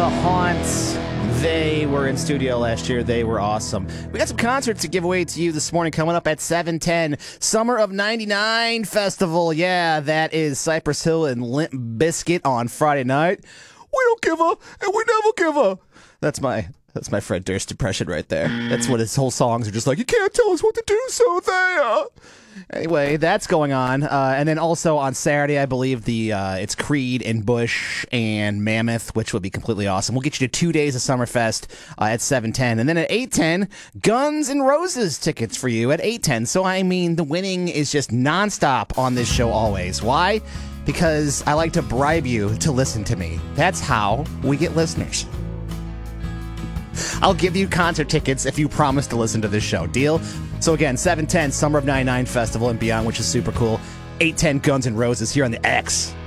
Haunts. They were in studio last year. They were awesome. We got some concerts to give away to you this morning coming up at 7:10. Summer of 99 Festival. Yeah, that is Cypress Hill and Limp Bizkit on Friday night. We don't give a, and we never give a. That's my Fred Durst impression right there. That's what his whole songs are just like, you can't tell us what to do, so there. Anyway, that's going on. And then also on Saturday, I believe it's Creed and Bush and Mammoth, which would be completely awesome. We'll get you to 2 days of Summerfest at 7:10. And then at 8:10, Guns N' Roses tickets for you at 8:10. So, I mean, the winning is just nonstop on this show always. Why? Because I like to bribe you to listen to me. That's how we get listeners. I'll give you concert tickets if you promise to listen to this show. Deal? So again, 7:10, Summer of 99 Festival and beyond, which is super cool. 8:10, Guns N' Roses here on the X.